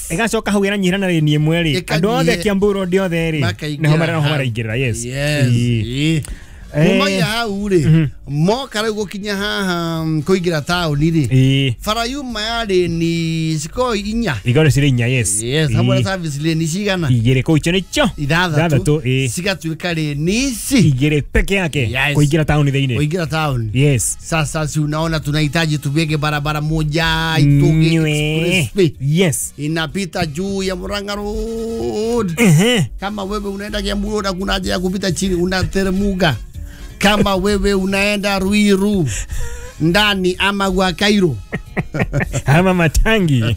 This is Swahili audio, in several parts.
Igacoka hau iranyihana ni mweri andu othe Kiamburu ndiothe ri neho maraingirira yes Mumaya haure mokara gukinya haha kuingira tauni ri farayuma yari ni siko inya igore sire inya yes hamwe service le ni cigana igere ko icho nicho ithathatu cigatuika ri nisi igere peke yake kuingira tauni thini kuingira tauni yes sasa si unaona tunahitaji tuweke barabara moja itunge yes inapita juu ya Murang'a Road kama wewe unaenda Kiamburu na kuna haja ya kupita chini unatermuka kama wewe unaenda Ruiru ndani ama kwa Cairo ama Matangi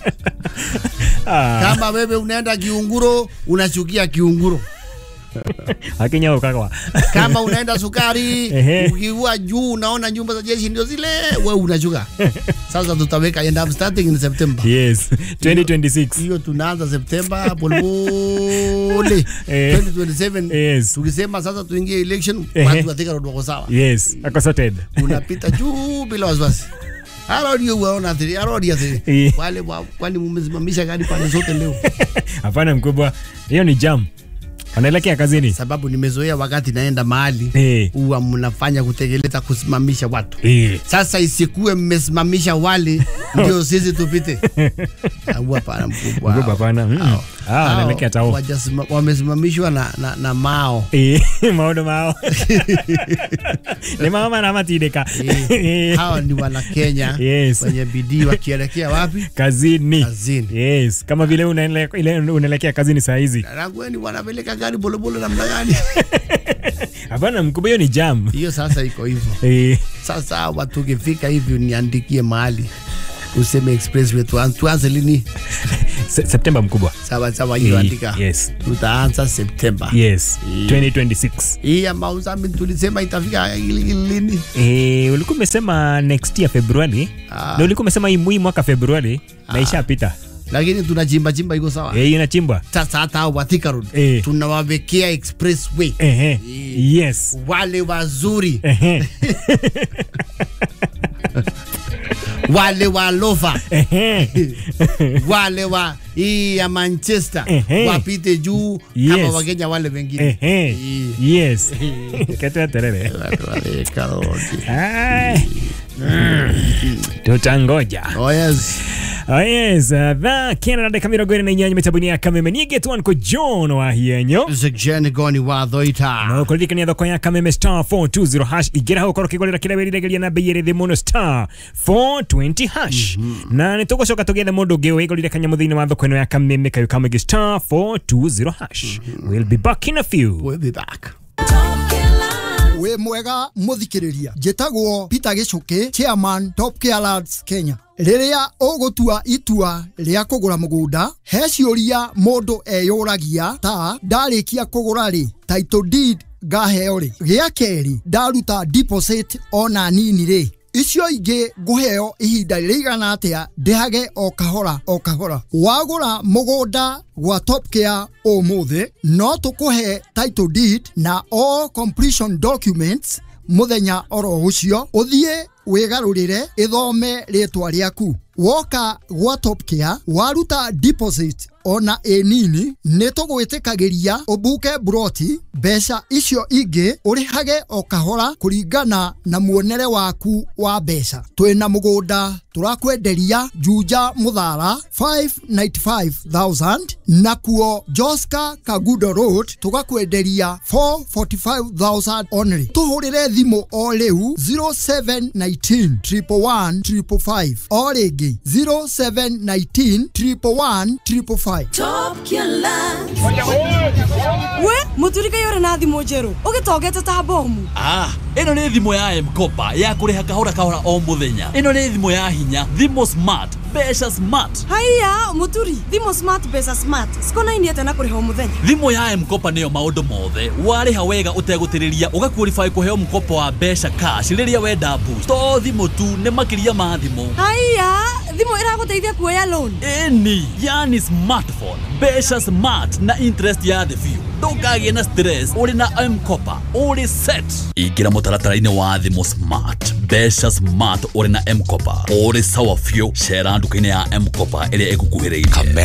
kama wewe unaenda Kiunguro unashukia Kiunguro Akinya ukakwa kama unaenda Sukari ukiwa juu unaona nyumba za jeshi ndio zile wewe unashuka sasa tutaweka end up starting in September yes 2026 hiyo tunaanza September pole 2027 yes tukisema sasa tuingie election watu watika road wako sawa yes ako sorted unapita juu bila wasiwasi Arodi unaona ati arodi ati wale kwani mmesimamisha gari pale zote leo hapana mkubwa hiyo ni jam anaelekea kazini sababu nimezoea wakati naenda mahali huwa mnafanya kutekeleza kusimamisha watu sasa isikue mmesimamisha wale ndio sisi tupite huwa pana mkubwa hapana anaelekea tao wamesimamishwa na mao mao ni mama na matideka hao ni wana Kenya wenye bidii wakielekea wapi kazini yes kama vile unaelekea kazini saa hizi rangweni wanapeleka gari bolo namna gani hapana mkubwa hiyo ni jam hiyo sasa iko hivyo sasa watu ukifika hivi niandikie mahali useme expressway tuanze lini September mkubwa sawa hiyo andika yes tutaanza September yes 2026 hii amauza mimi tulisema itafika lini ulikuwa umesema next year February na ulikuwa umesema hii mwaka February na ishapita lakini tunachimba iko sawa inachimbwa sasa hata Wathika Road tunawawekea expressway yes wale wazuri wale wa Lofa wale wa ya Manchester wapite juu kama Wakenya wale wengine yes kete terere tutangoja yes the Canada de Camilo Gwere na nyanyi metabuni Kameme nige tuan ko John wa hienyo Zigene goni wa thoita no kulika ni thoko ya Kameme star 420 hash igera ho koro kigolera kila weri regelia na beyere the mono star 420 hash na nitugocoka tugethe mundu ngi wigolire kanya muthini wa thoko ino ya Kameme kayo Kamege star 420 hash we'll be back in a few we'll be back we mwega muthikiriria njitagwo Peter Gichuki chairman Top Care Lads Kenya riria ugutua itua ria kugura mugunda he ciuria mundu eyuragia ta ndarikia kugura ri title deed ngaheo ri gia keri ndaruta deposit ona nini ri icio ingi nguheo ihinda rigana atia ndihage o kahora wagura mugunda gwa Top Care umuthi no tukuhe title deed na all completion documents muthenya oro ucio uthie wigarurire ithome ritwa riaku woka gwa Top Care waruta deposit ona enini nitugwitikagiria ubuke broti besha icio ingi urihage o kahora kuringana na muonere waku wa besha twina mugunda turakwenderia Juja Muthara 595,000 na kuo Joska Kagudo Road tugakwenderia 445,000 only tuhurire thimu o riu 0719 111 o ringi 0719 111 Top Care Lads. We muturika yore na thimu njeru ugitogete ta bomu ino ni thimu ya M-Kopa ya kuriha kahora o muthenya ino ni thimu ya hinya thimu smart besha smart haya muturi thimu smart besha smart sikona ini atana kuriha o muthenya thimu ya M-Kopa niyo maundu mothe wariha wega utegutiriria ugaqualify kuheo mkopo wa besha cash riria wenda boost to thimu tu ne makiria ma thimu haya thimu iraguteithia kuoya loan eni yani smartphone besha smart na interest ya the few ndukagie na stress uri na M-Kopa uri set igira mutaratara-ini wa thimu smart besha smart uri na M-Kopa uri sawa few share nduka-ini ya M-Kopa iria igukuhiriirie